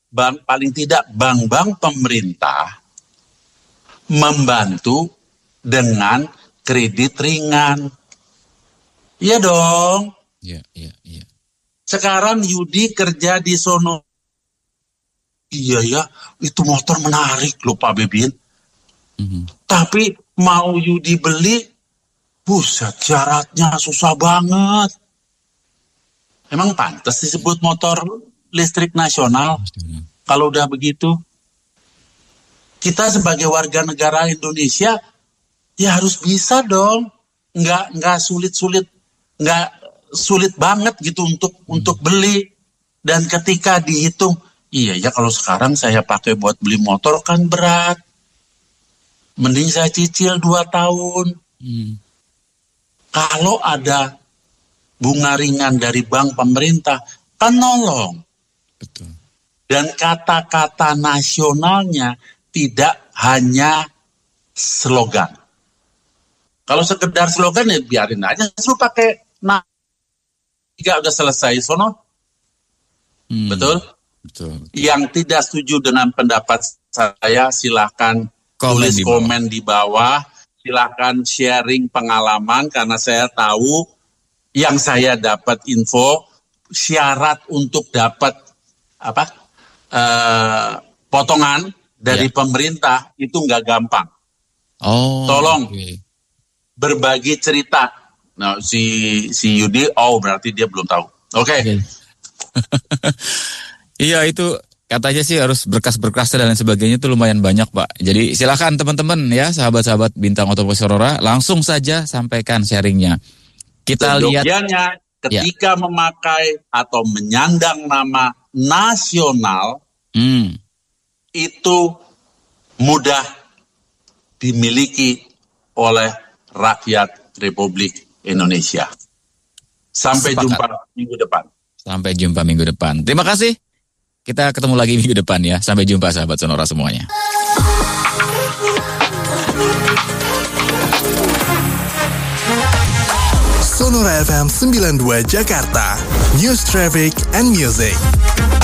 paling tidak bank-bank pemerintah membantu dengan kredit ringan. Iya dong. Iya. Sekarang Yudi kerja di sono. Iya ya, itu motor menarik loh Pak Bebin. Tapi mau Yudi beli, buset, syaratnya susah banget. Emang pantas disebut motor listrik nasional? Kalau udah begitu, kita sebagai warga negara Indonesia ya harus bisa dong, nggak sulit banget gitu untuk beli. Dan ketika dihitung, iya ya kalau sekarang saya pakai buat beli motor kan berat, mending saya cicil 2 tahun. Kalau ada bunga ringan dari bank pemerintah, kan nolong. Betul. Dan kata-kata nasionalnya tidak hanya slogan. Kalau sekedar slogan ya biarin aja, suruh pakai tiga udah selesai sono. Betul? Betul. Yang tidak setuju dengan pendapat saya silahkan tulis komen di bawah. Silahkan sharing pengalaman karena saya tahu yang saya dapat info syarat untuk dapat potongan dari pemerintah itu nggak gampang. Tolong berbagi cerita. Nah, si Yudi, berarti dia belum tahu. Oke. Iya itu katanya sih harus berkas-berkas dan lain sebagainya itu lumayan banyak Pak. Jadi silakan teman-teman ya sahabat-sahabat Bintang Otomotif Sonora langsung saja sampaikan sharingnya. Kita lihat ketika memakai atau menyandang nama nasional itu mudah dimiliki oleh rakyat Republik Indonesia. Sampai jumpa minggu depan. Sampai jumpa minggu depan. Terima kasih. Kita ketemu lagi minggu depan ya. Sampai jumpa sahabat Sonora semuanya. Sonora FM 92 Jakarta. News, Traffic, and Music.